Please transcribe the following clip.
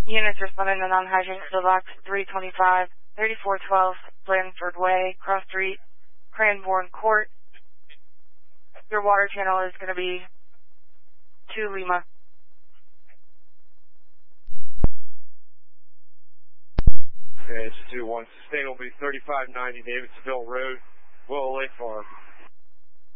Units responding to non-hydrant to box 325, 3412 Blandford Way, Cross Street, Cranbourne Court. Your water channel is going to be 2 Lima. Okay, it's 2-1. Sustain will be 3590 Davidsville Road, Willow Lake Farm.